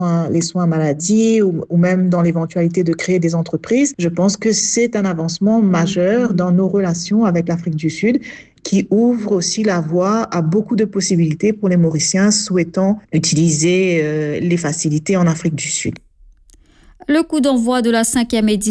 les soins maladie ou même dans l'éventualité de créer des entreprises. Je pense que c'est un avancement majeur dans nos relations avec l'Afrique du Sud qui ouvre aussi la voie à beaucoup de possibilités pour les Mauriciens souhaitant utiliser les facilités en Afrique du Sud. Le coup d'envoi de la 5e édition